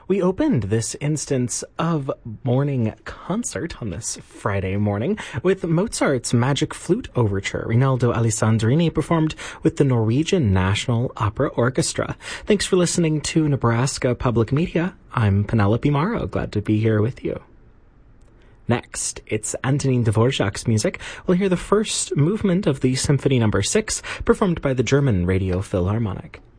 We opened this instance of morning concert on this Friday morning with Mozart's Magic Flute Overture. Rinaldo Alessandrini performed with the Norwegian National Opera Orchestra. Thanks for listening to Nebraska Public Media. I'm Penelope Morrow. Glad to be here with you. Next, it's Antonin Dvorak's music. We'll hear the first movement of the Symphony No. 6, performed by the German Radio Philharmonic.